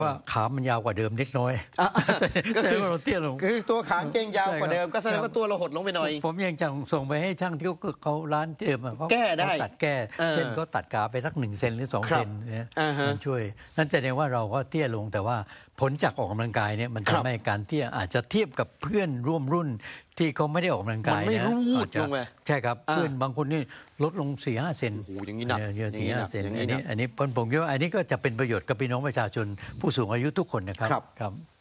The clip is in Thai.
ว่าขามันยาวกว่าเดิมเล็กน้อยก็คือเราเตี้ยลงคือตัวขาเกงยาวกว่าเดิมก็แสดงว่าตัวเราหดลงไปหน่อยผมยังจะส่งไปให้ช่างที่เขาร้านเดิมเขาแก้ได้ตัดแก้เช่นก็ตัดขาไปสัก1 เซนหรือ2 เซนเนี่ยมันช่วยนั่นแสดงว่าเราก็เตี้ยลงแต่ว่าผลจากออกกำลังกายเนี่ยมันทำให้การเตี้ยอาจจะเทียบกับเพื่อนร่วมรุ่นที่เขาไม่ได้ออกกำลังกายนะอาจจะใช่ครับเพื่อนบางคนนี่ลดลง4-5 เซนโอ้โหอย่างนี้หนักเยอะ4-5 เซนอันนี้ผมคิดว่าอันนี้ก็จะเป็นประโยชน์กับพี่น้องประชาชนผู้สูงอายุทุกคนนะครับ